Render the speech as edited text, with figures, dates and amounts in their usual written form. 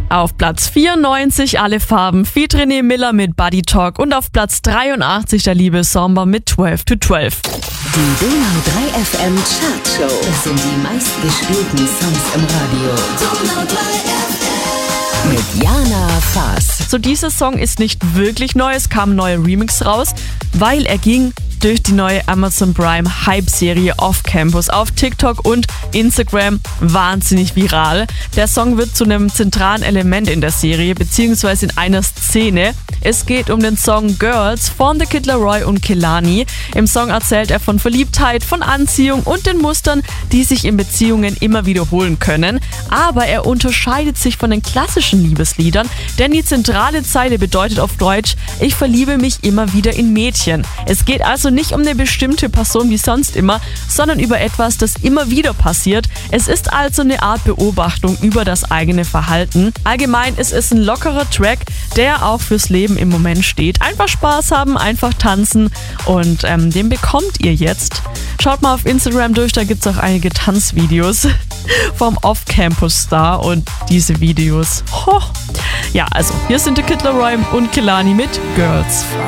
Auf Platz 94 Alle Farben, feat. René Miller mit Buddy Talk und auf Platz 83 der liebe Somber mit 12 to 12. Die Donau 3 FM Chartshow. Das sind die meistgespielten Songs im Radio. Donau 3 FM. Mit Jana Faas. So, dieser Song ist nicht wirklich neu, es kam ein neuer Remix raus, weil er ging durch die neue Amazon Prime Hype-Serie Off Campus auf TikTok und Instagram wahnsinnig viral. Der Song wird zu einem zentralen Element in der Serie bzw. in einer Szene. Es geht um den Song Girls von The Kid Laroi und Kehlani. Im Song erzählt er von Verliebtheit, von Anziehung und den Mustern, die sich in Beziehungen immer wiederholen können. Aber er unterscheidet sich von den klassischen Liebesliedern, denn die zentrale Zeile bedeutet auf Deutsch: Ich verliebe mich immer wieder in Mädchen. Es geht also nicht um eine bestimmte Person wie sonst immer, sondern über etwas, das immer wieder passiert. Es ist also eine Art Beobachtung über das eigene Verhalten. Allgemein ist es ein lockerer Track, der auch fürs Leben im Moment steht. Einfach Spaß haben, einfach tanzen und den bekommt ihr jetzt. Schaut mal auf Instagram durch, da gibt es auch einige Tanzvideos vom Off-Campus-Star und diese Videos. Ja, also hier sind The Kid Laroi und Kehlani mit Girls.